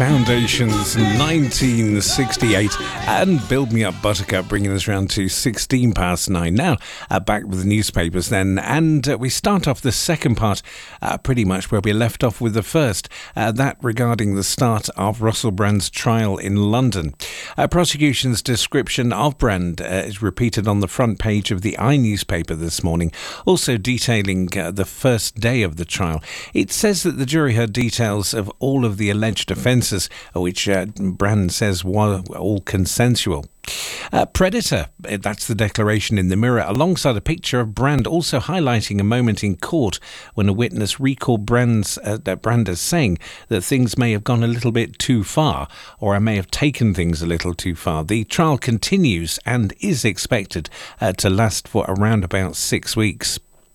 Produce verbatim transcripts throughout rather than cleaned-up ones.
Foundations, nineteen sixty-eight, and Build Me Up Buttercup, bringing us round to sixteen past nine. Now, uh, back with the newspapers then, and uh, we start off the second part uh, pretty much where we left off with the first, uh, that regarding the start of Russell Brand's trial in London. Uh, prosecution's description of Brand uh, is repeated on the front page of the I newspaper this morning, also detailing uh, the first day of the trial. It says that the jury heard details of all of the alleged offences, which uh, Brand says were all consensual. Uh, Predator, that's the declaration in the Mirror, alongside a picture of Brand, also highlighting a moment in court when a witness recalled Brand's, uh, Brand as saying that things may have gone a little bit too far, or I may have taken things a little too far. The trial continues and is expected uh, to last for around about six weeks.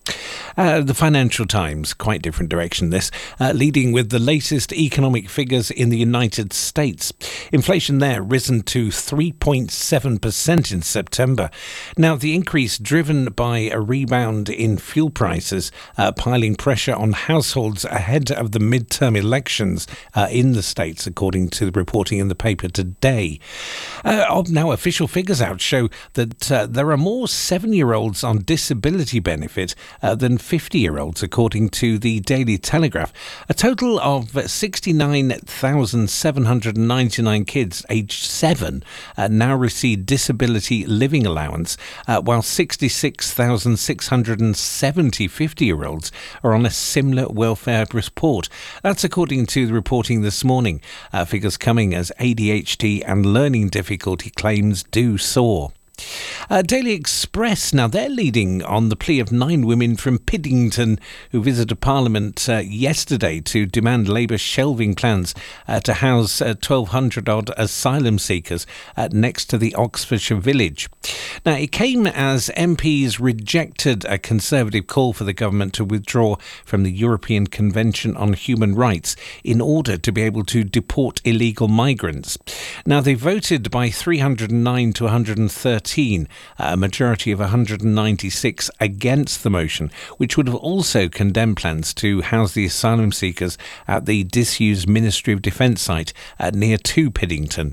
Uh, the Financial Times, quite different direction this, uh, leading with the latest economic figures in the United States. Inflation there risen to three point seven percent in September. Now, the increase driven by a rebound in fuel prices, uh, piling pressure on households ahead of the midterm elections uh, in the States, according to the reporting in the paper today. Uh, now, official figures out show that uh, there are more seven-year-olds on disability benefit Uh, than fifty-year-olds, according to the Daily Telegraph. A total of sixty-nine thousand seven hundred ninety-nine kids aged seven uh, now receive disability living allowance, uh, while sixty-six thousand six hundred seventy fifty-year-olds are on a similar welfare report. That's according to the reporting this morning. Uh, figures coming as A D H D and learning difficulty claims do soar. Uh, Daily Express, now they're leading on the plea of nine women from Piddington who visited Parliament uh, yesterday to demand Labour shelving plans uh, to house uh, twelve hundred odd asylum seekers uh, next to the Oxfordshire village. Now, it came as M Ps rejected a Conservative call for the government to withdraw from the European Convention on Human Rights in order to be able to deport illegal migrants. Now, they voted by three hundred nine to one hundred thirteen, a majority of one hundred ninety-six against the motion, which would have also condemned plans to house the asylum seekers at the disused Ministry of Defence site uh, near to Piddington.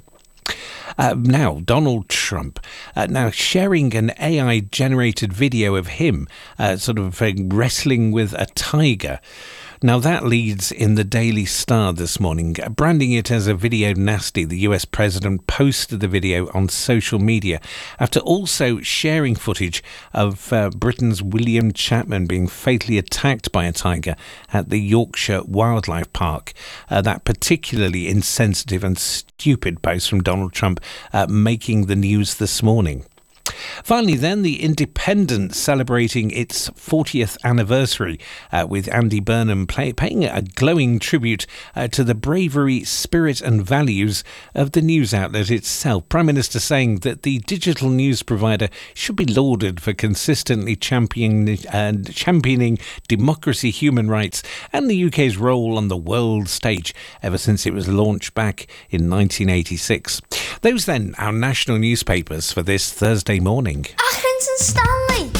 Uh, now, Donald Trump, uh, now sharing an A I-generated video of him uh, sort of uh, wrestling with a tiger. Now, that leads in the Daily Star this morning, branding it as a video nasty. The U S president posted the video on social media after also sharing footage of uh, Britain's William Chapman being fatally attacked by a tiger at the Yorkshire Wildlife Park. Uh, that particularly insensitive and stupid post from Donald Trump uh, making the news this morning. Finally, then, The Independent celebrating its fortieth anniversary uh, with Andy Burnham play, paying a glowing tribute uh, to the bravery, spirit and values of the news outlet itself. Prime Minister saying that the digital news provider should be lauded for consistently championing, uh, championing democracy, human rights and the U K's role on the world stage ever since it was launched back in nineteen eighty-six. Those then, our national newspapers for this Thursday morning. Achens and Stanley.